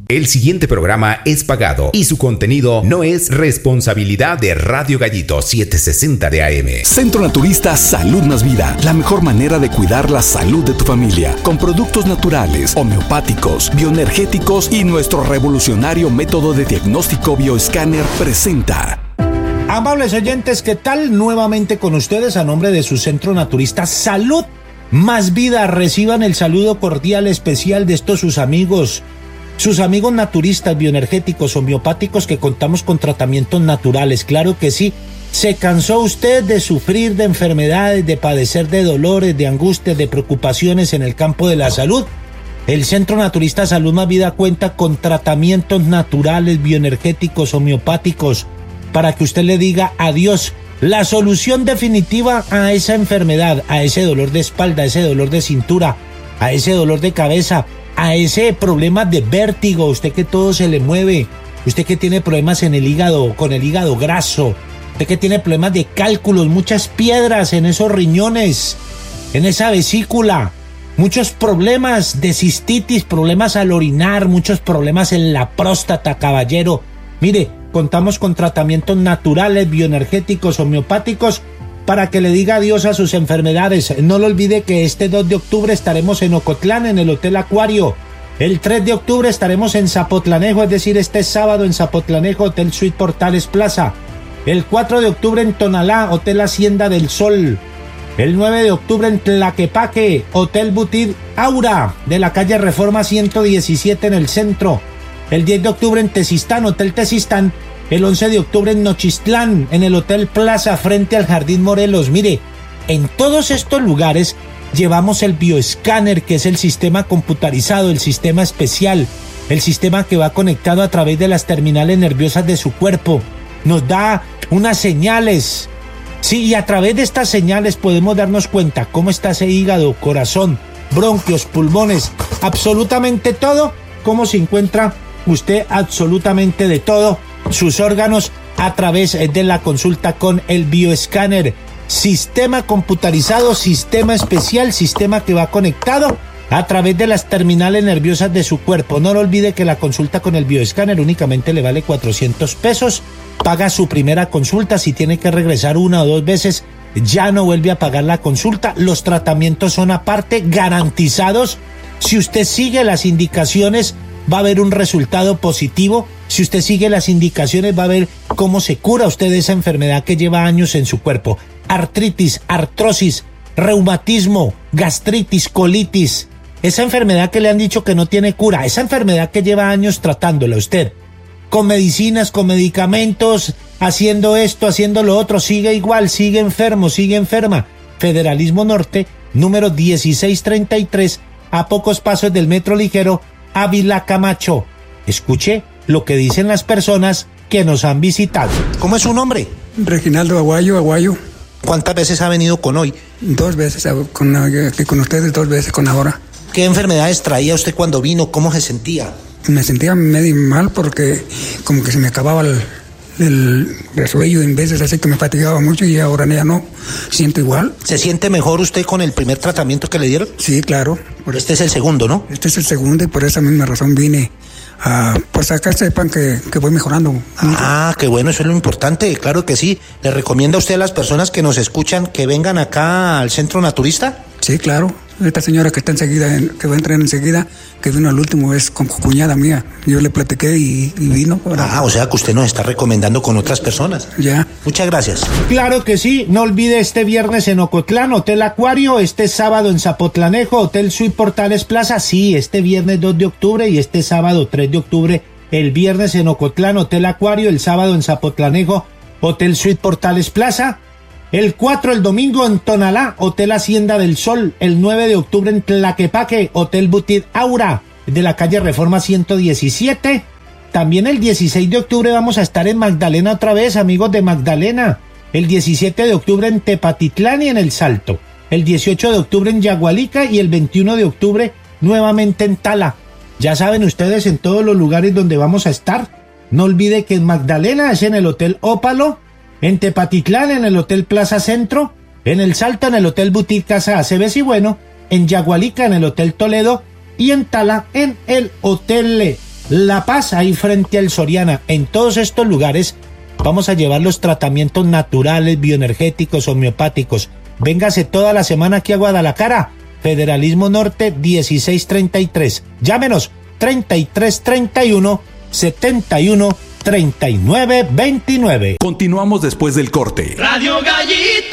El siguiente programa es pagado y su contenido no es responsabilidad de Radio Gallito 760 de AM. Centro Naturista Salud Más Vida. La mejor manera de cuidar la salud de tu familia. Con productos naturales, homeopáticos, bioenergéticos y nuestro revolucionario método de diagnóstico bioescáner presenta. Amables oyentes, ¿qué tal? Nuevamente con ustedes a nombre de su Centro Naturista Salud Más Vida. Reciban el saludo cordial especial de estos sus amigos naturistas, bioenergéticos, homeopáticos, que contamos con tratamientos naturales. Claro que sí. ¿Se cansó usted de sufrir de enfermedades, de padecer de dolores, de angustias, de preocupaciones en el campo de la salud? El Centro Naturista Salud Más Vida cuenta con tratamientos naturales, bioenergéticos, homeopáticos, para que usted le diga adiós. La solución definitiva a esa enfermedad, a ese dolor de espalda, a ese dolor de cintura, a ese dolor de cabeza, a ese problema de vértigo, usted que todo se le mueve, usted que tiene problemas en el hígado, con el hígado graso, usted que tiene problemas de cálculos, muchas piedras en esos riñones, en esa vesícula, muchos problemas de cistitis, problemas al orinar, muchos problemas en la próstata, caballero. Mire, contamos con tratamientos naturales, bioenergéticos, homeopáticos, para que le diga adiós a sus enfermedades. No lo olvide que este 2 de octubre estaremos en Ocotlán, en el Hotel Acuario. El 3 de octubre estaremos en Zapotlanejo, es decir, este sábado en Zapotlanejo, Hotel Suite Portales Plaza. El 4 de octubre en Tonalá, Hotel Hacienda del Sol. El 9 de octubre en Tlaquepaque, Hotel Boutique Aura, de la calle Reforma 117 en el centro. El 10 de octubre en Tezistán, Hotel Tezistán. El 11 de octubre en Nochistlán, en el Hotel Plaza, frente al Jardín Morelos. Mire, en todos estos lugares llevamos el bioescáner, que es el sistema computarizado, el sistema especial, el sistema que va conectado a través de las terminales nerviosas de su cuerpo. Nos da unas señales. Sí, y a través de estas señales podemos darnos cuenta cómo está ese hígado, corazón, bronquios, pulmones, absolutamente todo, cómo se encuentra usted absolutamente de todo, sus órganos, a través de la consulta con el bioescáner. Sistema computarizado, sistema especial, sistema que va conectado a través de las terminales nerviosas de su cuerpo. No lo olvide que la consulta con el bioescáner únicamente le vale 400 pesos. Paga su primera consulta. Si tiene que regresar una o dos veces, ya no vuelve a pagar la consulta. Los tratamientos son aparte, garantizados. Si usted sigue las indicaciones, va a haber un resultado positivo. Si usted sigue las indicaciones, va a ver cómo se cura usted de esa enfermedad que lleva años en su cuerpo. Artritis, artrosis, reumatismo, gastritis, colitis. Esa enfermedad que le han dicho que no tiene cura, esa enfermedad que lleva años tratándola usted. Con medicinas, con medicamentos, haciendo esto, haciendo lo otro, sigue igual, sigue enfermo, sigue enferma. Federalismo Norte, número 1633, a pocos pasos del Metro Ligero, Ávila Camacho. Escuche lo que dicen las personas que nos han visitado. ¿Cómo es su nombre? Reginaldo Aguayo. ¿Cuántas veces ha venido con hoy? 2 veces, con ustedes 2 veces, con ahora. ¿Qué enfermedades traía usted cuando vino? ¿Cómo se sentía? Me sentía medio mal porque como que se me acababa el resuello, en veces así que me fatigaba mucho, y ahora ya no siento igual. ¿Se siente mejor usted con el primer tratamiento que le dieron? Sí, claro. Este es el segundo, ¿no? Este es el segundo, y por esa misma razón vine pues acá sepan que voy mejorando. Ah, qué bueno, eso es lo importante, claro que sí. ¿Le recomienda usted a las personas que nos escuchan que vengan acá al Centro Naturista? Sí, claro. Esta señora que está enseguida, que va a entrar enseguida, que vino al último, es con cuñada mía. Yo le platiqué y vino. O sea que usted nos está recomendando con otras personas. Ya. Muchas gracias. Claro que sí. No olvide este viernes en Ocotlán, Hotel Acuario. Este sábado en Zapotlanejo, Hotel Suite Portales Plaza. Sí, este viernes 2 de octubre y este sábado 3 de octubre. El viernes en Ocotlán, Hotel Acuario. El sábado en Zapotlanejo, Hotel Suite Portales Plaza. El 4, el domingo en Tonalá, Hotel Hacienda del Sol. El 9 de octubre en Tlaquepaque, Hotel Boutique Aura, de la calle Reforma 117. También el 16 de octubre vamos a estar en Magdalena otra vez, amigos de Magdalena. El 17 de octubre en Tepatitlán y en El Salto. El 18 de octubre en Yagualica y el 21 de octubre nuevamente en Tala. Ya saben ustedes en todos los lugares donde vamos a estar. No olvide que en Magdalena es en el Hotel Ópalo, en Tepatitlán en el Hotel Plaza Centro, en El Salto en el Hotel Boutique Casa Aceves y Bueno, en Yagualica en el Hotel Toledo y en Tala en el Hotel La Paz, ahí frente al Soriana. En todos estos lugares vamos a llevar los tratamientos naturales, bioenergéticos, homeopáticos. Véngase toda la semana aquí a Guadalajara. Federalismo Norte 1633. Llámenos 3331 71 39 29. Continuamos después del corte. Radio Gallito.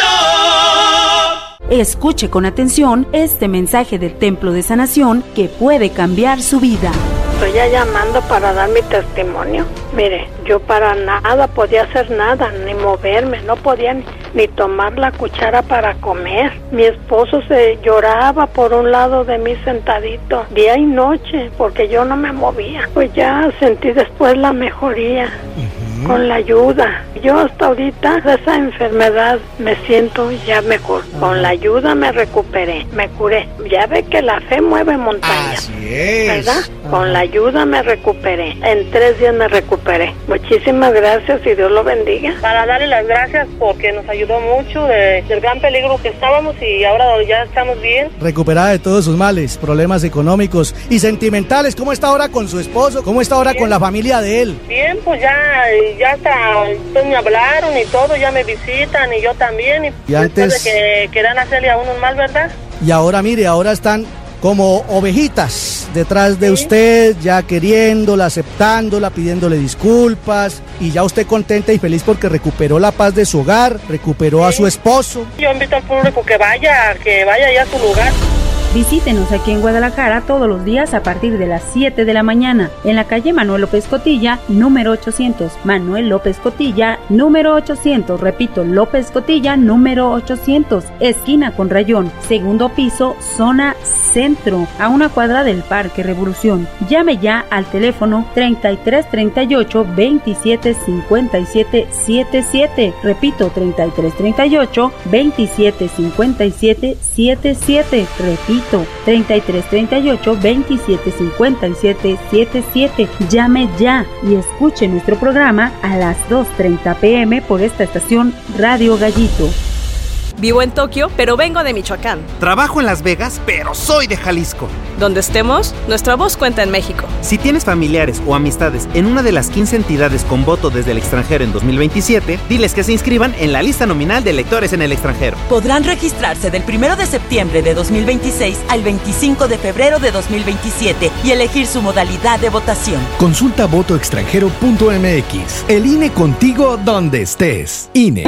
Escuche con atención este mensaje del Templo de Sanación que puede cambiar su vida. Estoy ya llamando para dar mi testimonio. Mire, yo para nada podía hacer nada, ni moverme, no podía ni tomar la cuchara para comer. Mi esposo se lloraba por un lado de mí sentadito, día y noche, porque yo no me movía. Pues ya sentí después la mejoría. Con la ayuda. Yo hasta ahorita de esa enfermedad me siento ya mejor. Con la ayuda me recuperé, me curé. Ya ve que la fe mueve montañas. Así es. ¿Verdad? Con la ayuda me recuperé. En 3 días me recuperé. Muchísimas gracias y Dios lo bendiga. Para darle las gracias porque nos ayudó mucho del gran peligro que estábamos y ahora ya estamos bien. Recuperada de todos sus males, problemas económicos y sentimentales. ¿Cómo está ahora con su esposo? ¿Cómo está ahora con la familia de él? Bien, pues ya hasta pues me hablaron y todo, ya me visitan y yo también. Y antes de que quieran hacerle a uno un mal, ¿verdad? Y ahora mire, ahora están como ovejitas detrás de usted, ya queriéndola, aceptándola, pidiéndole disculpas, y ya usted contenta y feliz porque recuperó la paz de su hogar, recuperó a su esposo. Yo invito al público que vaya ya a su lugar. Visítenos aquí en Guadalajara todos los días a partir de las 7 de la mañana, en la calle Manuel López Cotilla, número 800. Manuel López Cotilla, número 800. Repito, López Cotilla, número 800. Esquina con Rayón, segundo piso, zona centro, a una cuadra del Parque Revolución. Llame ya al teléfono 3338 27 57 77. Repito, 3338 27 57 77. Repito, 3338 27 57 77. Llame ya y escuche nuestro programa a las 2:30 p.m. por esta estación Radio Gallito. Vivo en Tokio, pero vengo de Michoacán. Trabajo en Las Vegas, pero soy de Jalisco. Donde estemos, nuestra voz cuenta en México. Si tienes familiares o amistades en una de las 15 entidades con voto desde el extranjero en 2027, diles que se inscriban en la lista nominal de electores en el extranjero. Podrán registrarse del 1 de septiembre de 2026 al 25 de febrero de 2027 y elegir su modalidad de votación. Consulta votoextranjero.mx. El INE contigo donde estés. INE.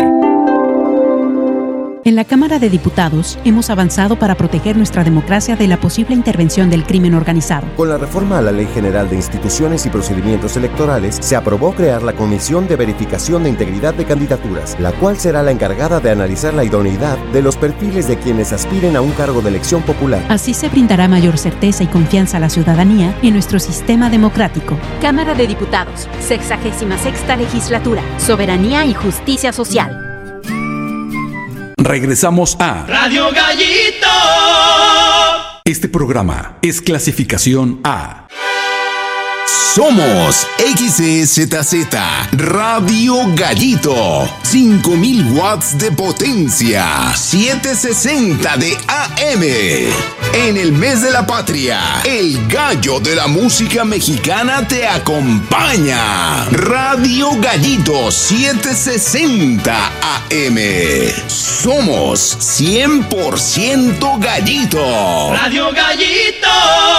En la Cámara de Diputados hemos avanzado para proteger nuestra democracia de la posible intervención del crimen organizado. Con la reforma a la Ley General de Instituciones y Procedimientos Electorales, se aprobó crear la Comisión de Verificación de Integridad de Candidaturas, la cual será la encargada de analizar la idoneidad de los perfiles de quienes aspiren a un cargo de elección popular. Así se brindará mayor certeza y confianza a la ciudadanía en nuestro sistema democrático. Cámara de Diputados, 66ª Legislatura, Soberanía y Justicia Social. Regresamos a Radio Gallito. Este programa es clasificación A. Somos XZZ Radio Gallito, 5000 watts de potencia, 760 de AM. En el mes de la patria, el gallo de la música mexicana te acompaña. Radio Gallito 760 AM. Somos 100% gallito. Radio Gallito.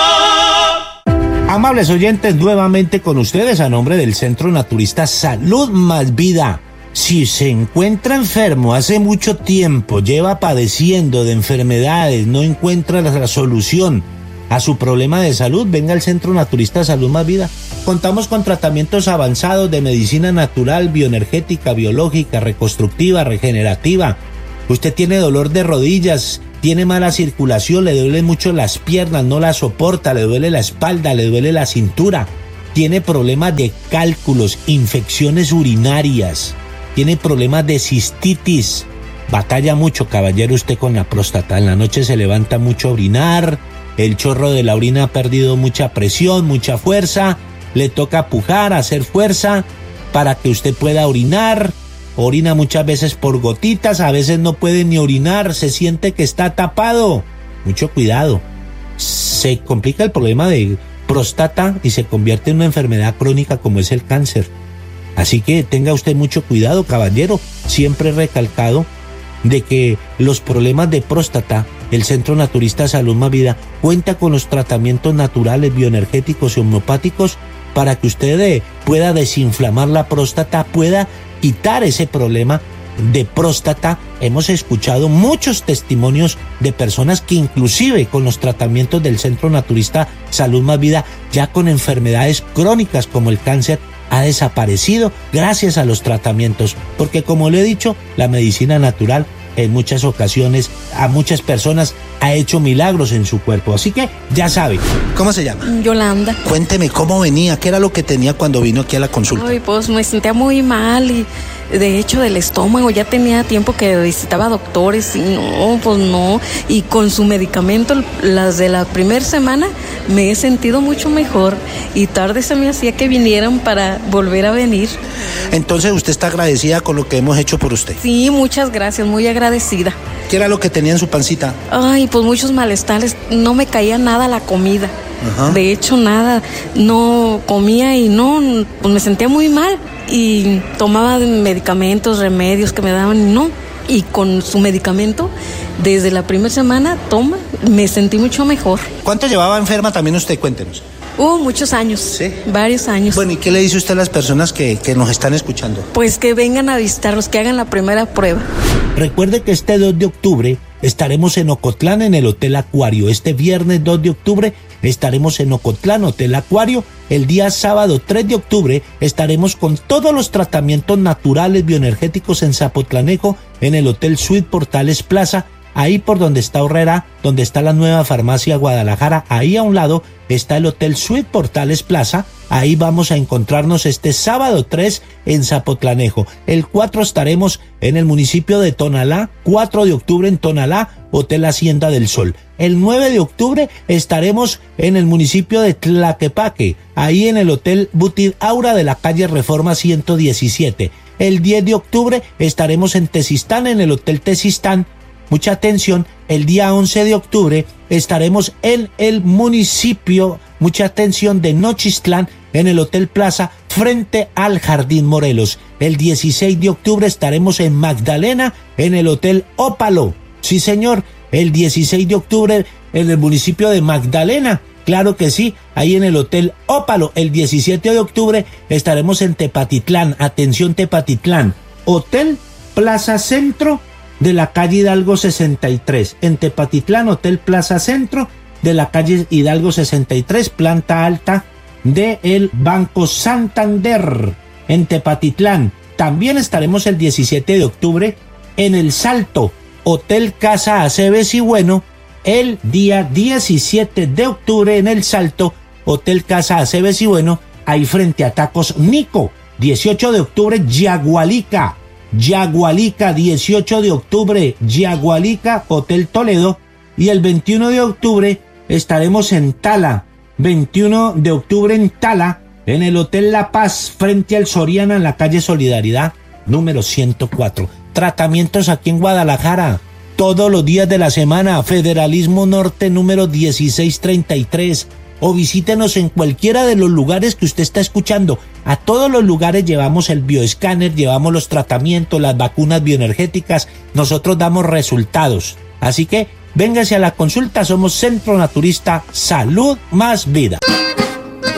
Amables oyentes, nuevamente con ustedes a nombre del Centro Naturista Salud Más Vida. Si se encuentra enfermo hace mucho tiempo, lleva padeciendo de enfermedades, no encuentra la solución a su problema de salud, venga al Centro Naturista Salud Más Vida. Contamos con tratamientos avanzados de medicina natural, bioenergética, biológica, reconstructiva, regenerativa. Usted tiene dolor de rodillas, tiene mala circulación, le duelen mucho las piernas, no las soporta, le duele la espalda, le duele la cintura, tiene problemas de cálculos, infecciones urinarias, tiene problemas de cistitis, batalla mucho, caballero, usted con la próstata, en la noche se levanta mucho a orinar, el chorro de la orina ha perdido mucha presión, mucha fuerza, le toca pujar, hacer fuerza para que usted pueda orinar. Orina muchas veces por gotitas, a veces no puede ni orinar, se siente que está tapado. Mucho cuidado. Se complica el problema de próstata y se convierte en una enfermedad crónica como es el cáncer. Así que tenga usted mucho cuidado, caballero. Siempre he recalcado de que los problemas de próstata, el Centro Naturista Salud Más Vida cuenta con los tratamientos naturales, bioenergéticos y homeopáticos para que usted pueda desinflamar la próstata, pueda quitar ese problema de próstata. Hemos escuchado muchos testimonios de personas que inclusive con los tratamientos del Centro Naturista Salud Más Vida, ya con enfermedades crónicas como el cáncer, ha desaparecido gracias a los tratamientos, porque como le he dicho, la medicina natural en muchas ocasiones a muchas personas ha hecho milagros en su cuerpo. Así que ya sabe. ¿Cómo se llama? Yolanda. Cuénteme cómo venía, qué era lo que tenía cuando vino aquí a la consulta. Ay, pues me sentía muy mal y de hecho del estómago, ya tenía tiempo que visitaba doctores y no, y con su medicamento, las de la primera semana, me he sentido mucho mejor y tarde se me hacía que vinieran para volver a venir. Entonces usted está agradecida con lo que hemos hecho por usted. Sí, muchas gracias, muy agradecida. ¿Qué era lo que tenía en su pancita? Ay, pues muchos malestares, no me caía nada la comida. Ajá. De hecho nada, no comía y pues me sentía muy mal y tomaba medicamentos, remedios que me daban y con su medicamento desde la primera semana me sentí mucho mejor. ¿Cuánto llevaba enferma también usted? Cuéntenos. Muchos años. ¿Sí? Varios años. Bueno, ¿y qué le dice usted a las personas que nos están escuchando? Pues que vengan a visitarlos, que hagan la primera prueba. Recuerde que este 2 de octubre estaremos en Ocotlán en el Hotel Acuario. Este viernes 2 de octubre estaremos en Ocotlán, Hotel Acuario. El día sábado 3 de octubre estaremos con todos los tratamientos naturales bioenergéticos en Zapotlanejo en el Hotel Suite Portales Plaza. Ahí por donde está Horrera, donde está la nueva farmacia Guadalajara, ahí a un lado está el Hotel Suite Portales Plaza. Ahí vamos a encontrarnos este sábado 3 en Zapotlanejo. El 4 estaremos en el municipio de Tonalá, 4 de octubre en Tonalá, Hotel Hacienda del Sol. El 9 de octubre estaremos en el municipio de Tlaquepaque, ahí en el Hotel Butit Aura de la calle Reforma 117. El 10 de octubre estaremos en Tezistán, en el Hotel Tezistán. Mucha atención, el día 11 de octubre estaremos en el municipio, mucha atención, de Nochistlán, en el Hotel Plaza, frente al Jardín Morelos. El 16 de octubre estaremos en Magdalena, en el Hotel Ópalo. Sí, señor, el 16 de octubre en el municipio de Magdalena. Claro que sí, ahí en el Hotel Ópalo. El 17 de octubre estaremos en Tepatitlán. Atención, Tepatitlán. Hotel Plaza Centro de la calle Hidalgo 63. En Tepatitlán, Hotel Plaza Centro de la calle Hidalgo 63, planta alta del Banco Santander. En Tepatitlán. También estaremos el 17 de octubre en El Salto, Hotel Casa Aceves y Bueno. El día 17 de octubre en El Salto, Hotel Casa Aceves y Bueno, ahí frente a Tacos Nico. 18 de octubre, Yagualica, 18 de octubre, Yagualica, Hotel Toledo. Y el 21 de octubre estaremos en Tala, 21 de octubre en Tala, en el Hotel La Paz, frente al Soriana, en la calle Solidaridad, número 104. Tratamientos aquí en Guadalajara, todos los días de la semana, Federalismo Norte, número 1633. O visítenos en cualquiera de los lugares que usted está escuchando. A todos los lugares llevamos el bioescáner, llevamos los tratamientos, las vacunas bioenergéticas. Nosotros damos resultados. Así que véngase a la consulta. Somos Centro Naturista Salud Más Vida.